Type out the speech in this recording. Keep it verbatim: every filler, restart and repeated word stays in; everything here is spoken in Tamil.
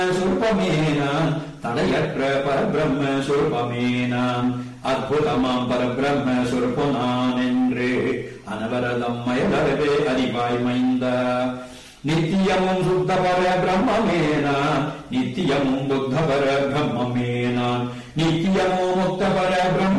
சொற்பமேனான் தடையற்ற பரபிரம்ம சொற்பமேனான் அற்புதமாம் பரபிரம்ம சொற்பனான் என்று அனவரதம் மயலறவே அறிவாய் மைந்த நித்தியமும் சுத்த பர பிரம்மமேனான் நித்தியமும் புத்த பர பிரம்மமேனான் நித்தியமும் முக்த பர பிரம்ம